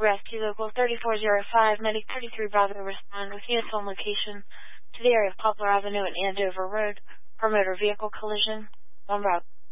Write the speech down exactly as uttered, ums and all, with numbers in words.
Rescue Local thirty-four oh five, Medic thirty-three Bravo respond with units on location to the area of Poplar Avenue and Andover Road for motor vehicle collision. One Bravo.